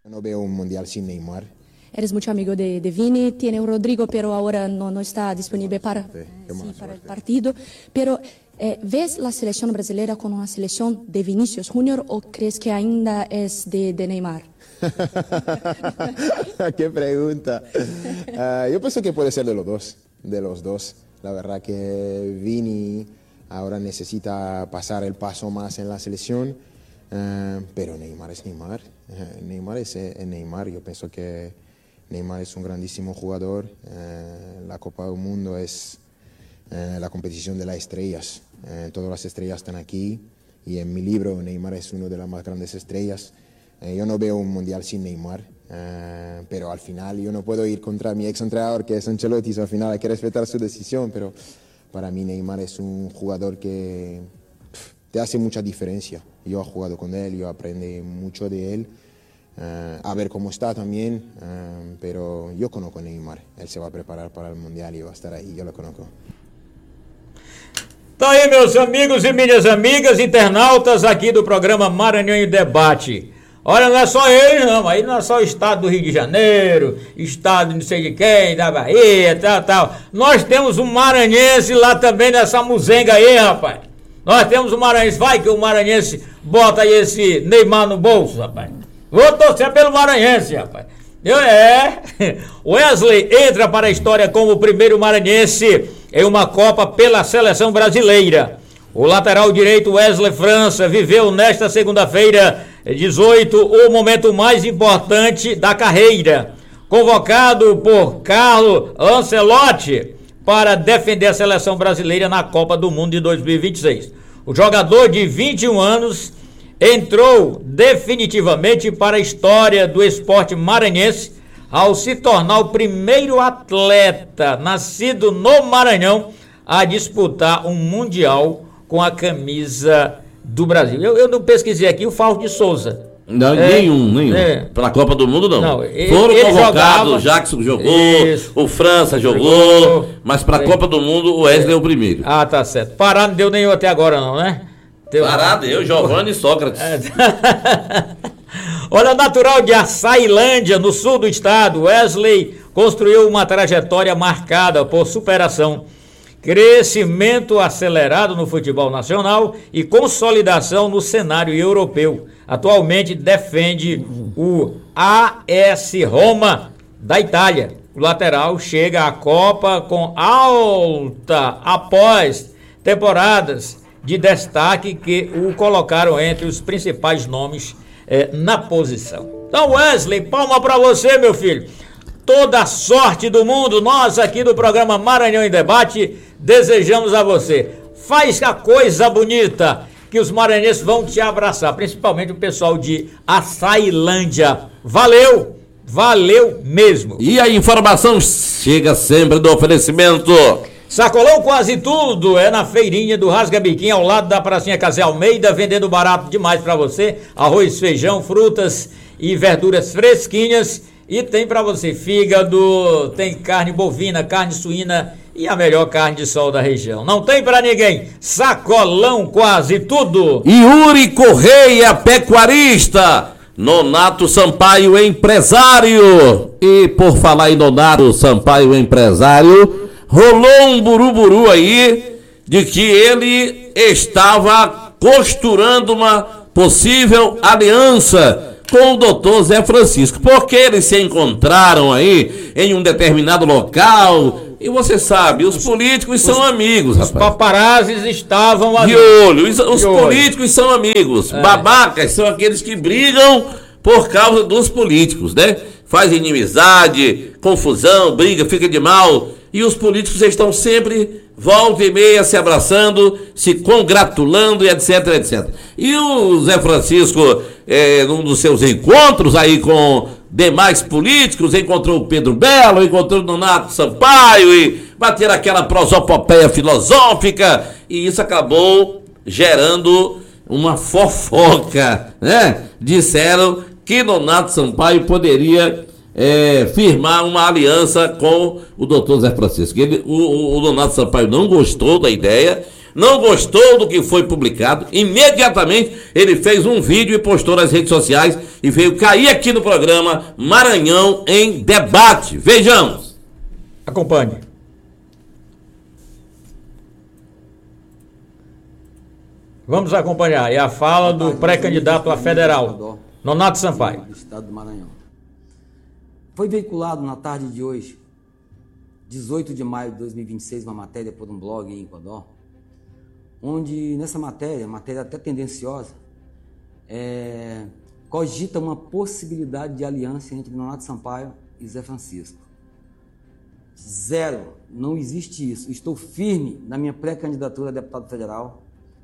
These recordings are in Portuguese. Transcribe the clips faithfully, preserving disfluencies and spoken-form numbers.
Eu não vejo um mundial sem Neymar. Eres muito amigo de, de Vini, tiene o Rodrigo, pero ahora no, no está disponible para, sí, para el partido. Pero, eh, ¿ves la selección brasileña con una selección de Vinicius Junior o crees que ainda es de, de Neymar? Qué pregunta. Uh, yo pienso que puede ser de los dos, de los dos. La verdad que Vini ahora necesita pasar el paso más en la selección, uh, pero Neymar es Neymar. Uh, Neymar es eh, Neymar. Yo pienso que Neymar es un grandísimo jugador. Uh, la Copa del Mundo es uh, la competición de las estrellas. Uh, todas las estrellas están aquí y en mi libro Neymar es una de las más grandes estrellas. Uh, yo no veo un mundial sin Neymar, uh, pero al final yo no puedo ir contra mi ex entrenador que es Ancelotti, so al final hay que respetar su decisión, pero para mí Neymar es un jugador que pff, te hace mucha diferencia. Yo he jugado con él, yo aprendí mucho de él. Uh, a ver cómo está también, uh, pero yo conozco a Neymar, él se va a preparar para el Mundial y va a estar ahí, yo lo conozco. Tá aí, meus amigos e minhas amigas internautas aqui do programa Maranhão em Debate. Olha, não é só eles não, aí não é só o estado do Rio de Janeiro, estado de não sei de quem, da Bahia, tal, tal. Nós temos um maranhense lá também nessa muzenga aí, rapaz. Nós temos um maranhense, vai que o maranhense bota aí esse Neymar no bolso, rapaz. Vou torcer pelo maranhense, rapaz. Eu, é. Wesley entra para a história como o primeiro maranhense em uma Copa pela seleção brasileira. O lateral direito Wesley França viveu nesta segunda-feira, dezoito, o momento mais importante da carreira. Convocado por Carlo Ancelotti para defender a seleção brasileira na Copa do Mundo de dois mil e vinte e seis. O jogador de vinte e um anos entrou definitivamente para a história do esporte maranhense ao se tornar o primeiro atleta nascido no Maranhão a disputar um mundial com a camisa do Brasil. Eu, eu não pesquisei aqui o Fausto de Souza. Não, é, nenhum, nenhum. É. Para a Copa do Mundo não. não ele, Foram ele convocados, jogava, o Jackson jogou, isso, o França jogou, jogou mas para a Copa do Mundo o Wesley é. é o primeiro. Ah, tá certo. Pará não deu nenhum até agora não, né? Parado, eu, Giovanni e Sócrates. Olha, natural de Açailândia, no sul do estado, Wesley construiu uma trajetória marcada por superação, crescimento acelerado no futebol nacional e consolidação no cenário europeu. Atualmente defende o A S Roma da Itália. O lateral chega à Copa com alta após temporadas de destaque que o colocaram entre os principais nomes eh, na posição. Então, Wesley, palma pra você, meu filho. Toda a sorte do mundo, nós aqui do programa Maranhão em Debate, desejamos a você. Faz a coisa bonita, que os maranhenses vão te abraçar, principalmente o pessoal de Açailândia. Valeu, valeu mesmo. E a informação chega sempre do oferecimento Sacolão Quase Tudo é na feirinha do Rasga Biquinho, ao lado da pracinha Casé Almeida, vendendo barato demais pra você, arroz, feijão, frutas e verduras fresquinhas, e tem pra você fígado, tem carne bovina, carne suína e a melhor carne de sol da região. Não tem pra ninguém, Sacolão Quase Tudo. Yuri Correia, pecuarista, Nonato Sampaio, empresário. E por falar em Nonato Sampaio, empresário, rolou um buruburu aí de que ele estava costurando uma possível aliança com o doutor Zé Francisco, porque eles se encontraram aí em um determinado local. E você sabe, os políticos os, são amigos, os rapaz. Os paparazzis estavam ali. De olho, os, os políticos são amigos. É. Babacas são aqueles que brigam por causa dos políticos, né? Faz inimizade, confusão, briga, fica de mal. E os políticos estão sempre, volta e meia, se abraçando, se congratulando e etc, etcétera. E o Zé Francisco, é, num dos seus encontros aí com demais políticos, encontrou o Pedro Belo, encontrou o Nonato Sampaio e bateram aquela prosopopeia filosófica, e isso acabou gerando uma fofoca, né? Disseram que Nonato Sampaio poderia É, firmar uma aliança com o doutor Zé Francisco. Ele, o, o, o Nonato Sampaio não gostou da ideia, não gostou do que foi publicado, imediatamente ele fez um vídeo e postou nas redes sociais e veio cair aqui no programa Maranhão em Debate. Vejamos. Acompanhe. Vamos acompanhar. É a fala do pré-candidato a federal, Nonato Sampaio. Do estado do Maranhão. Foi veiculado na tarde de hoje, dezoito de maio de dois mil e vinte e seis, uma matéria por um blog em Codó, onde nessa matéria, matéria até tendenciosa, é, cogita uma possibilidade de aliança entre Nonato Sampaio e Zé Francisco. Zero, não existe isso. Estou firme na minha pré-candidatura a deputado federal.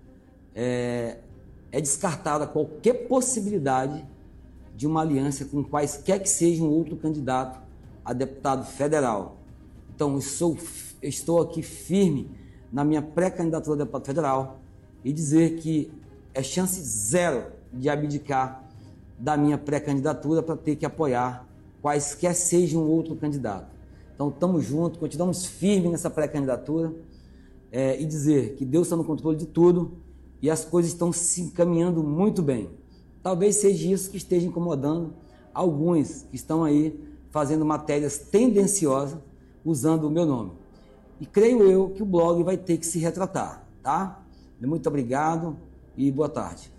É, é descartada qualquer possibilidade de uma aliança com quaisquer que seja um outro candidato a deputado federal. Então, eu sou, estou aqui firme na minha pré-candidatura a deputado federal e dizer que é chance zero de abdicar da minha pré-candidatura para ter que apoiar quaisquer seja um outro candidato. Então, estamos juntos, continuamos firmes nessa pré-candidatura é, e dizer que Deus está no controle de tudo e as coisas estão se encaminhando muito bem. Talvez seja isso que esteja incomodando alguns que estão aí fazendo matérias tendenciosas usando o meu nome. E creio eu que o blog vai ter que se retratar, tá? Muito obrigado e boa tarde.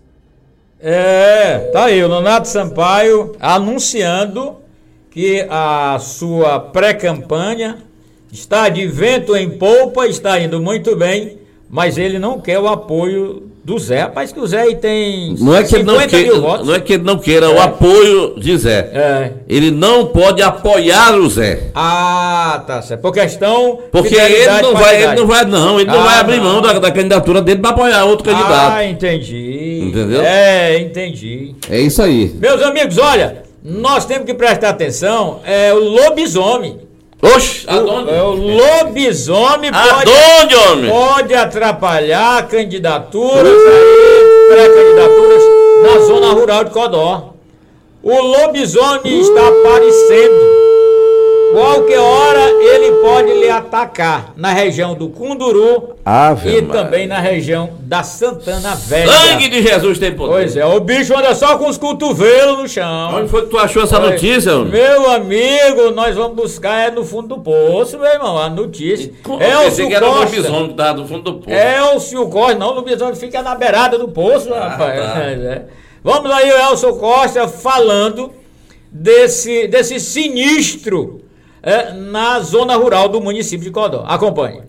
É, tá aí o Nonato Sampaio anunciando que a sua pré-campanha está de vento em polpa, está indo muito bem, mas ele não quer o apoio do Zé. Rapaz, que o Zé aí tem não é que ele não queira, não é que ele não queira é. o apoio de Zé. É. Ele não pode apoiar o Zé. Ah, tá certo. Por questão porque ele não vai, ele não vai não, ele ah, não vai abrir não. mão da, da candidatura dele para apoiar outro candidato. Ah, entendi. Entendeu? É, entendi. É isso aí. Meus amigos, olha, nós temos que prestar atenção, é o lobisomem. Oxe, aonde? O, o lobisomem pode, homem? pode atrapalhar candidaturas, uh! pré-candidaturas na zona rural de Codó. O lobisomem uh! está aparecendo. Qualquer hora ele pode lhe atacar na região do Cunduru Ave e Maria. Também na região da Santana Velha. Sangue de Jesus tem poder. Pois é, o bicho anda só com os cotovelos no chão. Onde foi que tu achou essa pois, notícia? Homem? Meu amigo, nós vamos buscar é no fundo do poço, meu irmão, a notícia. É o que era o lobisomem que tava no fundo do poço. Elcio Costa, não, o lobisomem fica na beirada do poço, ah, rapaz. Tá. É. Vamos aí, o Elcio Costa falando desse, desse sinistro É, na zona rural do município de Codó. Acompanhe.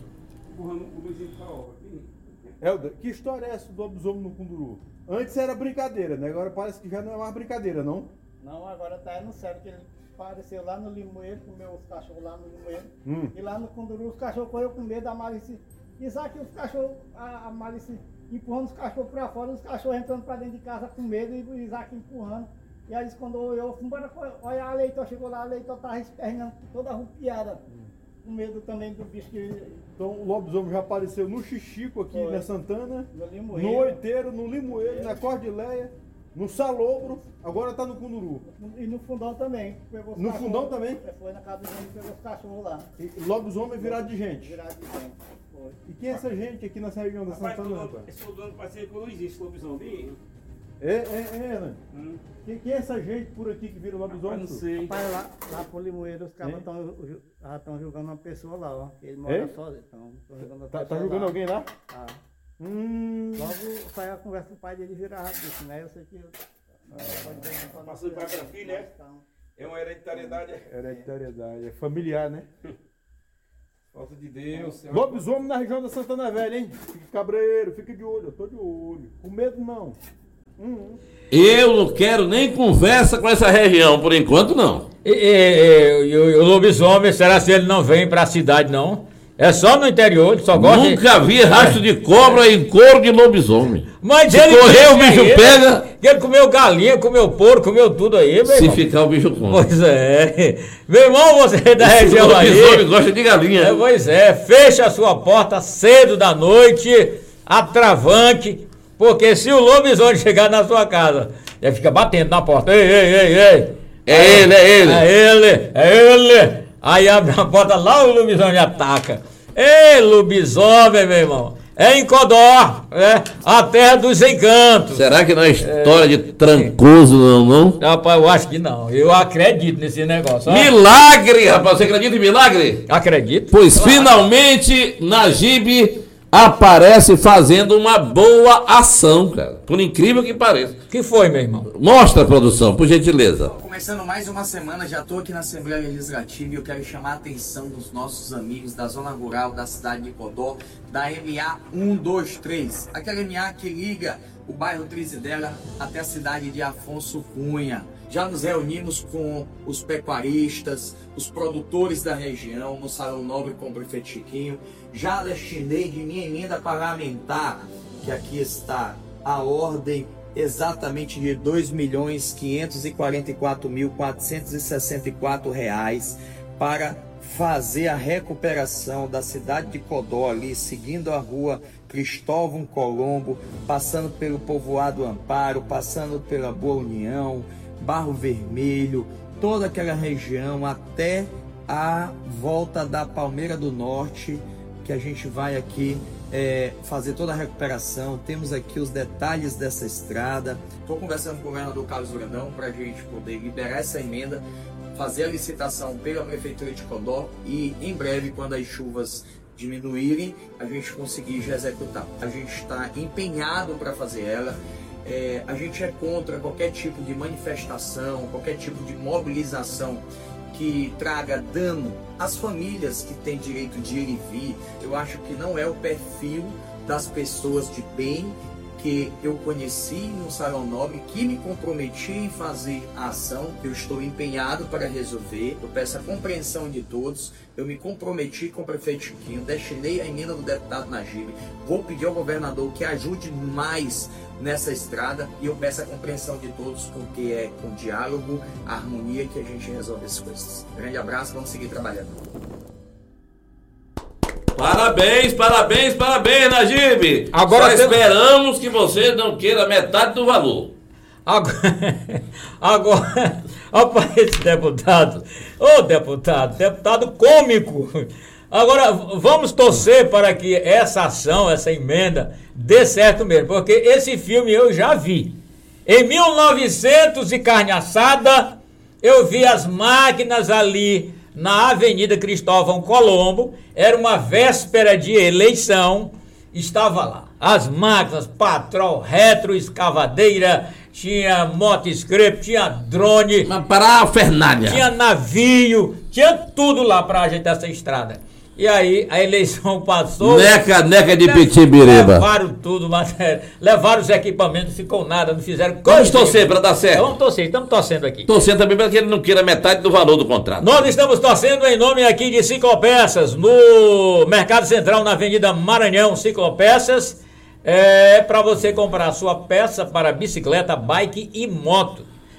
Helder, que história é essa do lobisomem no Cunduru? Antes era brincadeira, né? Agora parece que já não é mais brincadeira, não? Não, agora tá no sério, que ele apareceu lá no Limoeiro, comeu os cachorros lá no Limoeiro. Hum. E lá no Cunduru os cachorros correram com medo da Malice. Isaac, os cachorros, a, a Malice empurrando os cachorros pra fora, os cachorros entrando pra dentro de casa com medo e o Isaac empurrando. E aí quando eu fui embora, olha, a Leitor chegou lá, a Leitor tava esperneando toda arrupiada, com medo também do bicho que... Então o lobisomem já apareceu no Xixico aqui, Foi. na Santana, no, Limoeiro. no Oiteiro, no Limoeiro, é. na Cordileia, no Salobro, agora tá no Cunduru. E no Fundão também. Pegou no Fundão também? Foi na casa do gente e pegou os cachorros lá. E lobisomem virado de gente? Virado de gente, foi. E quem é essa gente aqui nessa região da Santana, rapaz? Esse dono parceiro que não existe lobisomem. É, é, é, né? Hum. Quem, quem é essa gente por aqui que vira lobisomem? Não sei. Rapaz, lá, lá pro Limoeiro, os caras estão julgando uma pessoa lá, ó. Ele mora é? sozinho. Então, julgando tá tá julgando lá. alguém lá? Ah. Hum. Logo saiu a conversa com o pai dele virar rápido, né? Eu sei que. Ah, passou de pai para filho, né? É uma hereditariedade. Hereditariedade, é familiar, né? Falta de Deus. Lobisomem na região da Santana Velha, hein? Fica cabreiro, fica de olho, eu tô de olho. Com medo não. Uhum. Eu não quero nem conversa com essa região, por enquanto não. E, e, e, o, o lobisomem, será se ele não vem pra cidade não? É só no interior, ele só gosta Nunca de... vi rastro de cobra em couro de lobisomem. Mas se ele correr o bicho ele, pega. Ele comeu galinha, comeu porco, comeu tudo aí, meu Se irmão. ficar o bicho come. Pois é. Meu irmão, você é da Esse região aí. O lobisomem gosta de galinha. É, pois é, fecha a sua porta cedo da noite, atravanque. Porque se o lobisomem chegar na sua casa, ele fica batendo na porta. Ei, ei, ei, ei. É aí, ele, é ele. É ele, é ele. Aí abre a porta lá, o lobisomem ataca. Ei, lobisomem, meu irmão. É em Codó, é a terra dos encantos. Será que não é história é... de Trancoso, não, não? Rapaz, eu acho que não. Eu acredito nesse negócio. Ó. Milagre, rapaz. Você acredita em milagre? Acredito. Pois claro. Finalmente, Najib aparece fazendo uma boa ação, cara. Por incrível que pareça. Que foi, meu irmão? Mostra, produção, por gentileza. Começando mais uma semana, já estou aqui na Assembleia Legislativa e eu quero chamar a atenção dos nossos amigos da zona rural da cidade de Codó, da M A um dois três. Aquela M A que liga o bairro Trizidela até a cidade de Afonso Cunha. Já nos reunimos com os pecuaristas, os produtores da região, no Salão Nobre com o prefeito Chiquinho. Já destinei de minha emenda parlamentar, que aqui está a ordem exatamente de dois milhões quinhentos e quarenta e quatro mil quatrocentos e sessenta e quatro reais para fazer a recuperação da cidade de Codó ali, seguindo a rua Cristóvão Colombo, passando pelo povoado Amparo, passando pela Boa União, Barro Vermelho, toda aquela região até a volta da Palmeira do Norte, que a gente vai aqui é, fazer toda a recuperação. Temos aqui os detalhes dessa estrada. Estou conversando com o governador Carlos Brandão para a gente poder liberar essa emenda, fazer a licitação pela Prefeitura de Codó e em breve, quando as chuvas diminuírem, a gente conseguir já executar. A gente está empenhado para fazer ela. É, a gente é contra qualquer tipo de manifestação, qualquer tipo de mobilização que traga dano às famílias que têm direito de ir e vir. Eu acho que não é o perfil das pessoas de bem que eu conheci no Salão Nobre, que me comprometi em fazer a ação. Eu estou empenhado para resolver. Eu peço a compreensão de todos. Eu me comprometi com o prefeito Chiquinho, destinei a emenda do deputado Najib. Vou pedir ao governador que ajude mais nessa estrada e eu peço a compreensão de todos, porque é com diálogo, harmonia que a gente resolve as coisas. Grande abraço, vamos seguir trabalhando. Parabéns, parabéns, parabéns, Najib. Agora Só tem... esperamos que você não queira metade do valor. Agora, agora rapaz, esse deputado, ô deputado, deputado cômico. Agora, vamos torcer para que essa ação, essa emenda, dê certo mesmo, porque esse filme eu já vi. Em mil e novecentos e carne assada, eu vi as máquinas ali na Avenida Cristóvão Colombo, era uma véspera de eleição, estava lá. As máquinas, patrol, retroescavadeira, tinha motoscrep, tinha drone. Mas para a Fernandes. Tinha navio, tinha tudo lá para ajeitar essa estrada. E aí a eleição passou. Neca, neca de Pitibiriba. Levaram tudo, mas, levaram os equipamentos, não ficou nada, não fizeram coisa. Vamos torcer para dar certo. Vamos torcer, estamos torcendo aqui. Torcendo também para que ele não queira metade do valor do contrato. Nós estamos torcendo em nome aqui de Ciclopeças, no Mercado Central, na Avenida Maranhão, Ciclopeças. É para você comprar sua peça para bicicleta, bike e moto.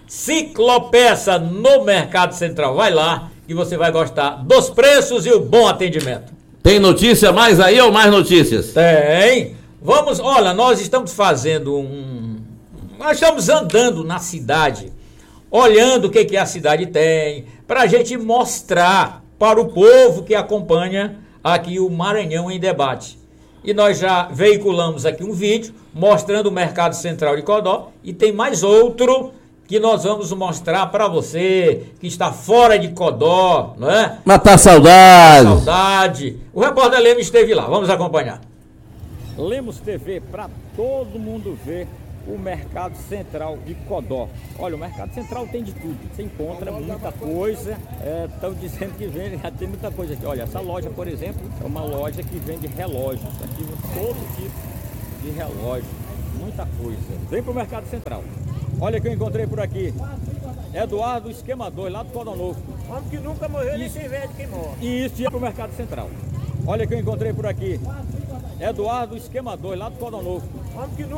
Ciclopeça no Mercado Central. Vai lá que você vai gostar dos preços e o bom atendimento. Tem notícia mais aí ou mais notícias? Tem. Vamos, olha, nós estamos fazendo um... Nós estamos andando na cidade, olhando o que, que a cidade tem, para a gente mostrar para o povo que acompanha aqui o Maranhão em Debate. E nós já veiculamos aqui um vídeo mostrando o Mercado Central de Codó e tem mais outro que nós vamos mostrar para você que está fora de Codó, não é? Matar saudade. Saudade. O repórter Lemos esteve lá, vamos acompanhar. Lemos T V para todo mundo ver o Mercado Central de Codó. Olha, o Mercado Central tem de tudo, você encontra muita coisa, estão é, dizendo que vende, já tem muita coisa aqui. Olha, essa loja, por exemplo, é uma loja que vende relógios, aqui todo tipo de relógio, muita coisa. Vem para o Mercado Central. Olha que eu encontrei por aqui, Eduardo Esquemador, lá do Codó Novo. Homem que nunca morreu nem sem velho que morre. E isso ia para o Mercado Central. Olha que eu encontrei por aqui, Eduardo Esquemador, lá do Codó Novo. Homem que nunca